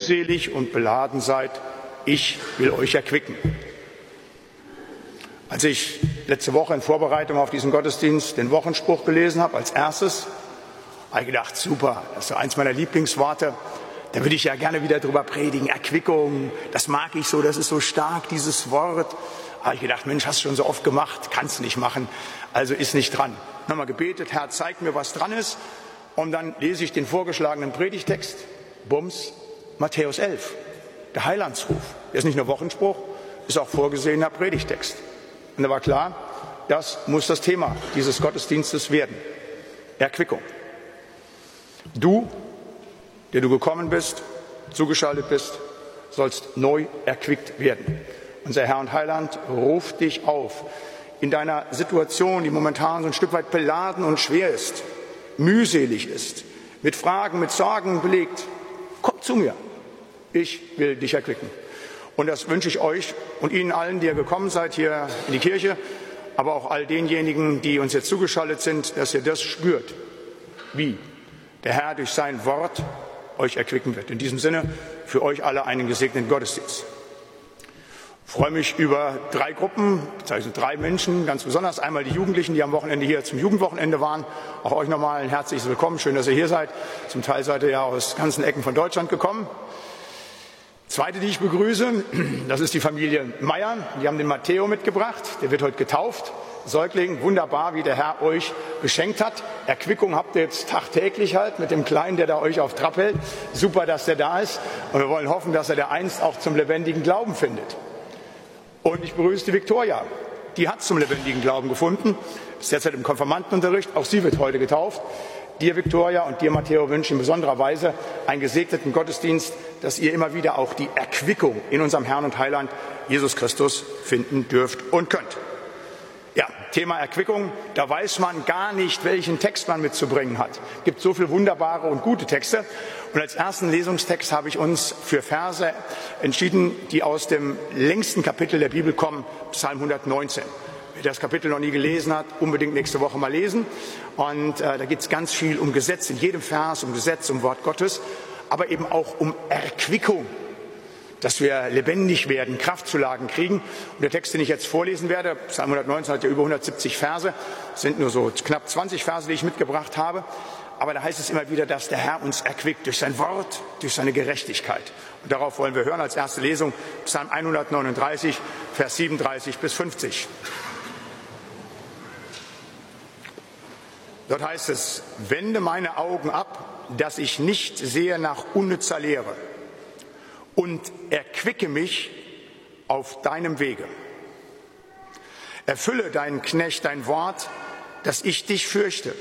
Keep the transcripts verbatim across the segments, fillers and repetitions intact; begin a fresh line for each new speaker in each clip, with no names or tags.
mühselig und beladen seid, ich will euch erquicken. Als ich letzte Woche in Vorbereitung auf diesen Gottesdienst den Wochenspruch gelesen habe, als erstes, habe ich gedacht, super, das ist so eins meiner Lieblingsworte. Da würde ich ja gerne wieder drüber predigen. Erquickung, das mag ich so, das ist so stark, dieses Wort. Aber ich gedacht, Mensch, hast du schon so oft gemacht, kannst nicht machen, also ist nicht dran. Nochmal gebetet, Herr, zeig mir, was dran ist. Und dann lese ich den vorgeschlagenen Predigtext, bums, Matthäus elf, der Heilandsruf. Der ist nicht nur Wochenspruch, ist auch vorgesehener Predigtext. Und da war klar, das muss das Thema dieses Gottesdienstes werden. Erquickung. Du, der du gekommen bist, zugeschaltet bist, sollst neu erquickt werden. Unser Herr und Heiland ruft dich auf, in deiner Situation, die momentan so ein Stück weit beladen und schwer ist, mühselig ist, mit Fragen, mit Sorgen belegt. Komm zu mir, ich will dich erquicken. Und das wünsche ich euch und Ihnen allen, die ihr gekommen seid hier in die Kirche, aber auch all denjenigen, die uns jetzt zugeschaltet sind, dass ihr das spürt, wie der Herr durch sein Wort euch erquicken wird. In diesem Sinne für euch alle einen gesegneten Gottesdienst. Ich freue mich über drei Gruppen, also drei Menschen, ganz besonders. Einmal die Jugendlichen, die am Wochenende hier zum Jugendwochenende waren. Auch euch nochmal ein herzliches Willkommen. Schön, dass ihr hier seid. Zum Teil seid ihr ja aus ganzen Ecken von Deutschland gekommen. Zweite, die ich begrüße, das ist die Familie Meier. Die haben den Matteo mitgebracht. Der wird heute getauft. Säugling, wunderbar, wie der Herr euch beschenkt hat. Erquickung habt ihr jetzt tagtäglich halt mit dem Kleinen, der da euch auf Trab hält. Super, dass der da ist. Und wir wollen hoffen, dass er der einst auch zum lebendigen Glauben findet. Und ich begrüße die Viktoria. Die hat zum lebendigen Glauben gefunden. Ist derzeit im Konfirmandenunterricht. Auch sie wird heute getauft. Dir, Viktoria, und dir, Matteo, wünsche ich in besonderer Weise einen gesegneten Gottesdienst, dass ihr immer wieder auch die Erquickung in unserem Herrn und Heiland Jesus Christus finden dürft und könnt. Ja, Thema Erquickung, da weiß man gar nicht, welchen Text man mitzubringen hat. Es gibt so viele wunderbare und gute Texte. Und als ersten Lesungstext habe ich uns für Verse entschieden, die aus dem längsten Kapitel der Bibel kommen, Psalm hundertneunzehn. Wer das Kapitel noch nie gelesen hat, unbedingt nächste Woche mal lesen. Und äh, da geht es ganz viel um Gesetz, in jedem Vers um Gesetz, um Wort Gottes, aber eben auch um Erquickung, dass wir lebendig werden, Kraftzulagen kriegen. Und der Text, den ich jetzt vorlesen werde, Psalm hundertneunzehn hat ja über hundertsiebzig Verse, sind nur so knapp zwanzig Verse, die ich mitgebracht habe. Aber da heißt es immer wieder, dass der Herr uns erquickt durch sein Wort, durch seine Gerechtigkeit. Und darauf wollen wir hören als erste Lesung Psalm hundertneununddreißig, Vers siebenunddreißig bis fünfzig. Dort heißt es, wende meine Augen ab, dass ich nicht sehe nach unnützer Lehre, und erquicke mich auf deinem Wege. Erfülle deinen Knecht dein Wort, dass ich dich fürchte.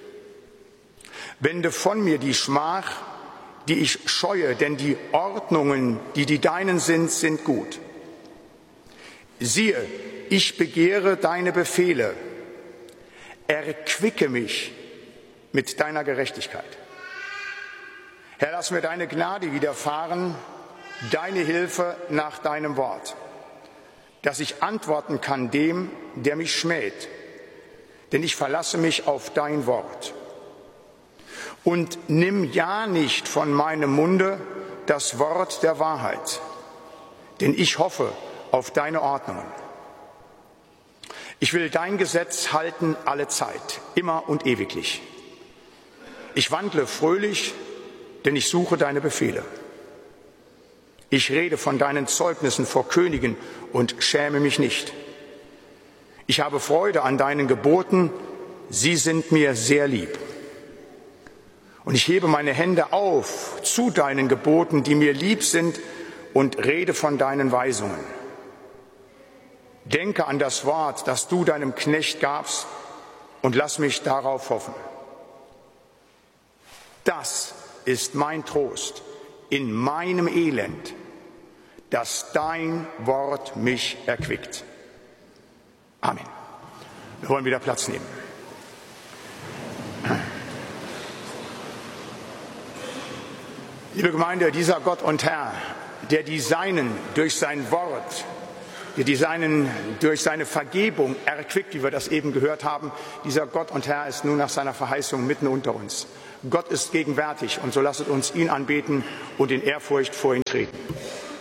Wende von mir die Schmach, die ich scheue, denn die Ordnungen, die die deinen sind, sind gut. Siehe, ich begehre deine Befehle. Erquicke mich mit deiner Gerechtigkeit. Herr, lass mir deine Gnade widerfahren, deine Hilfe nach deinem Wort, dass ich antworten kann dem, der mich schmäht, denn ich verlasse mich auf dein Wort. Und nimm ja nicht von meinem Munde das Wort der Wahrheit, denn ich hoffe auf deine Ordnungen. Ich will dein Gesetz halten alle Zeit, immer und ewiglich. Ich wandle fröhlich, denn ich suche deine Befehle. Ich rede von deinen Zeugnissen vor Königen und schäme mich nicht. Ich habe Freude an deinen Geboten, sie sind mir sehr lieb. Und ich hebe meine Hände auf zu deinen Geboten, die mir lieb sind, und rede von deinen Weisungen. Denke an das Wort, das du deinem Knecht gabst, und lass mich darauf hoffen. Das ist mein Trost in meinem Elend, dass dein Wort mich erquickt. Amen. Wir wollen wieder Platz nehmen. Liebe Gemeinde, dieser Gott und Herr, der die Seinen durch sein Wort, der die Seinen durch seine Vergebung erquickt, wie wir das eben gehört haben, dieser Gott und Herr ist nun nach seiner Verheißung mitten unter uns. Gott ist gegenwärtig und so lasset uns ihn anbeten und in Ehrfurcht vor ihn treten.